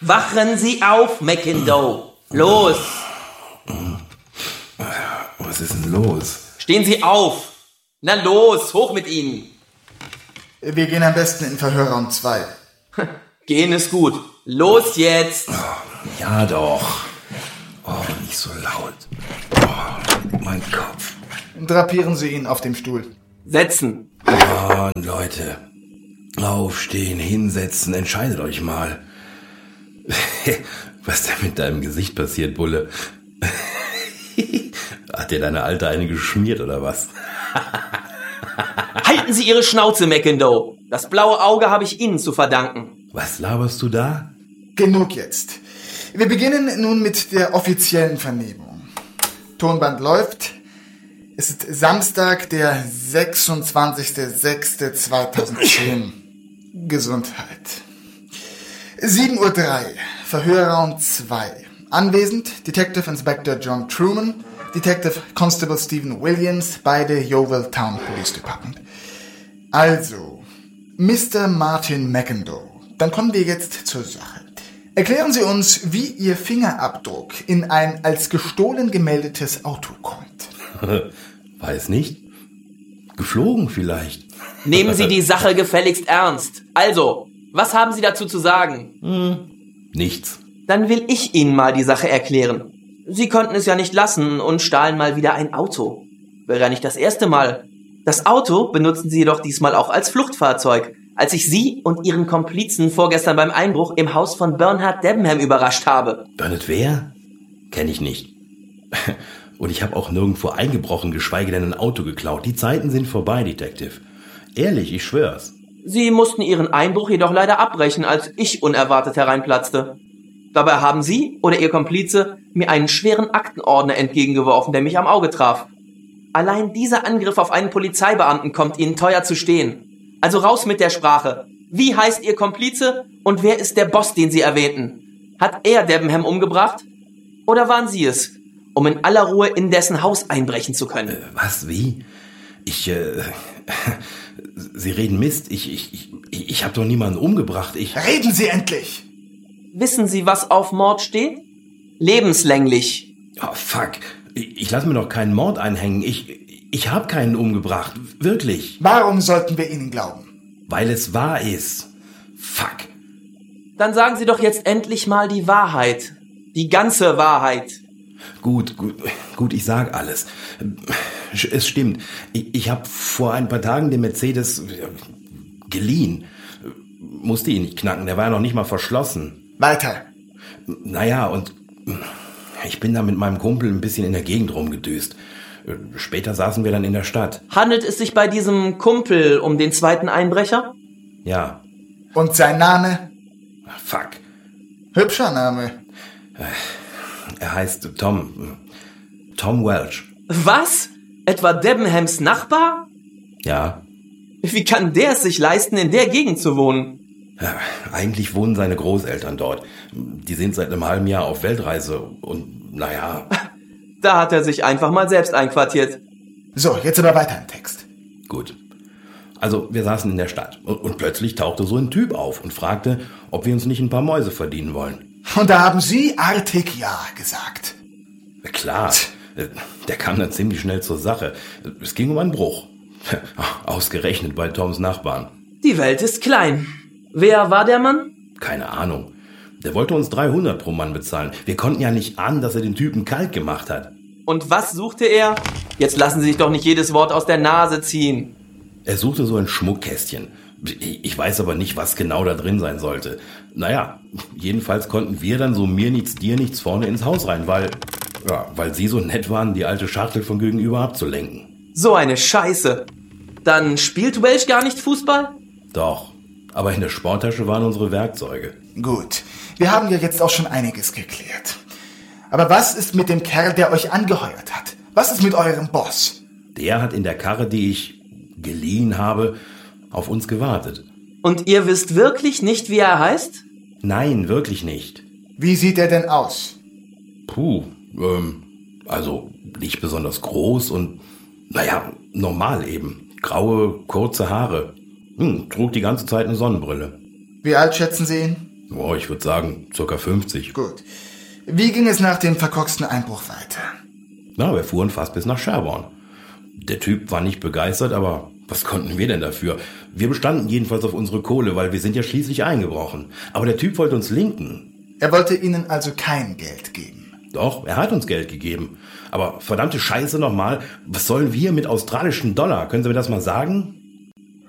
Wachen Sie auf, McIndoe. Los. Was ist denn los? Stehen Sie auf. Na los, hoch mit Ihnen. Wir gehen am besten in Verhörraum 2. Gehen ist gut. Los jetzt. Ja doch. Oh, nicht so laut. Oh, mein Kopf. Drapieren Sie ihn auf dem Stuhl. Setzen. Oh, Leute. Aufstehen, hinsetzen, entscheidet euch mal. Was denn mit deinem Gesicht passiert, Bulle? Hat dir deine Alte eine geschmiert oder was? Halten Sie Ihre Schnauze, McIndoe. Das blaue Auge habe ich Ihnen zu verdanken. Was laberst du da? Genug jetzt. Wir beginnen nun mit der offiziellen Vernehmung. Tonband läuft. Es ist Samstag, der 26.06.2010. Gesundheit. 7:03 Uhr, Verhörraum 2. Anwesend Detective Inspector John Truman, Detective Constable Stephen Williams, beide Yeovil Town Police Department. Also, Mr. Martin McIndoe, dann kommen wir jetzt zur Sache. Erklären Sie uns, wie Ihr Fingerabdruck in ein als gestohlen gemeldetes Auto kommt. Weiß nicht. Geflogen vielleicht. Nehmen Sie die Sache gefälligst ernst. Also, was haben Sie dazu zu sagen? Nichts. Dann will ich Ihnen mal die Sache erklären. Sie konnten es ja nicht lassen und stahlen mal wieder ein Auto. Wäre ja nicht das erste Mal. Das Auto benutzen Sie jedoch diesmal auch als Fluchtfahrzeug, als ich Sie und Ihren Komplizen vorgestern beim Einbruch im Haus von Bernhard Debenham überrascht habe. Bernhard wer? Kenn ich nicht. Und ich habe auch nirgendwo eingebrochen, geschweige denn ein Auto geklaut. Die Zeiten sind vorbei, Detective. Ehrlich, ich schwör's. Sie mussten Ihren Einbruch jedoch leider abbrechen, als ich unerwartet hereinplatzte. Dabei haben Sie oder Ihr Komplize mir einen schweren Aktenordner entgegengeworfen, der mich am Auge traf. Allein dieser Angriff auf einen Polizeibeamten kommt Ihnen teuer zu stehen. Also raus mit der Sprache. Wie heißt Ihr Komplize und wer ist der Boss, den Sie erwähnten? Hat er Debenham umgebracht? Oder waren Sie es, um in aller Ruhe in dessen Haus einbrechen zu können? Was? Wie? Sie reden Mist. Ich habe doch niemanden umgebracht. Reden Sie endlich! Wissen Sie, was auf Mord steht? Lebenslänglich. Oh, fuck. Ich lasse mir doch keinen Mord einhängen. Ich habe keinen umgebracht. Wirklich. Warum sollten wir Ihnen glauben? Weil es wahr ist. Fuck. Dann sagen Sie doch jetzt endlich mal die Wahrheit. Die ganze Wahrheit. Gut, ich sag alles. Es stimmt. Ich habe vor ein paar Tagen den Mercedes geliehen. Musste ihn nicht knacken, der war ja noch nicht mal verschlossen. Weiter. Naja, und ich bin da mit meinem Kumpel ein bisschen in der Gegend rumgedüst. Später saßen wir dann in der Stadt. Handelt es sich bei diesem Kumpel um den zweiten Einbrecher? Ja. Und sein Name? Fuck. Hübscher Name. Er heißt Tom Welch. Was? Etwa Debenhams Nachbar? Ja. Wie kann der es sich leisten, in der Gegend zu wohnen? Ja, eigentlich wohnen seine Großeltern dort. Die sind seit einem halben Jahr auf Weltreise und naja. Da hat er sich einfach mal selbst einquartiert. So, jetzt aber weiter im Text. Gut. Also wir saßen in der Stadt und plötzlich tauchte so ein Typ auf und fragte, ob wir uns nicht ein paar Mäuse verdienen wollen. Und da haben Sie artig Ja gesagt. Klar, der kam dann ziemlich schnell zur Sache. Es ging um einen Bruch. Ausgerechnet bei Toms Nachbarn. Die Welt ist klein. Wer war der Mann? Keine Ahnung. Der wollte uns 300 pro Mann bezahlen. Wir konnten ja nicht ahnen, dass er den Typen kalt gemacht hat. Und was suchte er? Jetzt lassen Sie sich doch nicht jedes Wort aus der Nase ziehen. Er suchte so ein Schmuckkästchen. Ich weiß aber nicht, was genau da drin sein sollte. Naja, jedenfalls konnten wir dann so mir nichts, dir nichts vorne ins Haus rein, weil sie so nett waren, die alte Schachtel von gegenüber abzulenken. So eine Scheiße. Dann spielt Welch gar nicht Fußball? Doch, aber in der Sporttasche waren unsere Werkzeuge. Gut, wir haben ja jetzt auch schon einiges geklärt. Aber was ist mit dem Kerl, der euch angeheuert hat? Was ist mit eurem Boss? Der hat in der Karre, die ich geliehen habe, auf uns gewartet. Und ihr wisst wirklich nicht, wie er heißt? Nein, wirklich nicht. Wie sieht er denn aus? Also nicht besonders groß und, naja, normal eben. Graue, kurze Haare. Trug die ganze Zeit eine Sonnenbrille. Wie alt schätzen Sie ihn? Oh, ich würde sagen, ca. 50. Gut. Wie ging es nach dem verkorksten Einbruch weiter? Na, wir fuhren fast bis nach Sherborne. Der Typ war nicht begeistert, aber was konnten wir denn dafür? Wir bestanden jedenfalls auf unsere Kohle, weil wir sind ja schließlich eingebrochen. Aber der Typ wollte uns linken. Er wollte Ihnen also kein Geld geben? Doch, er hat uns Geld gegeben. Aber verdammte Scheiße nochmal, was sollen wir mit australischen Dollar? Können Sie mir das mal sagen?